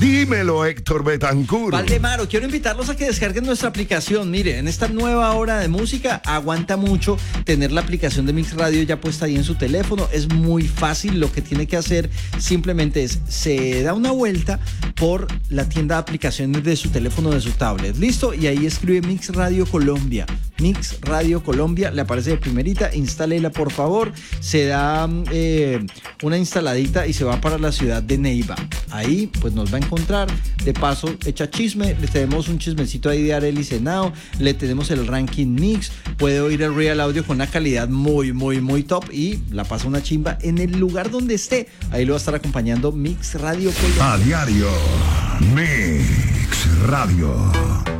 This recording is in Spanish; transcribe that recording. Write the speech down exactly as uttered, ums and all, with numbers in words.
Dímelo, Héctor Betancur. Valdemaro, quiero invitarlos a que descarguen nuestra aplicación. Mire, en esta nueva hora de música aguanta mucho tener la aplicación de Mix Radio ya puesta ahí en su teléfono. Es muy fácil, lo que tiene que hacer simplemente es se da una vuelta por la tienda de aplicaciones de su teléfono, de su tablet. ¿Listo? Y ahí escribe Mix Radio Colombia. Mix Radio Colombia, le aparece de primerita, instálela por favor, se da eh, una instaladita y se va para la ciudad de Neiva. Ahí pues nos va a encontrar, de paso echa chisme, le tenemos un chismecito ahí de Arely Senao, le tenemos el ranking mix, puede oír el Real Audio con una calidad muy muy muy top y la pasa una chimba en el lugar donde esté. Ahí lo va a estar acompañando Mix Radio Colombia. A diario, Mix Radio.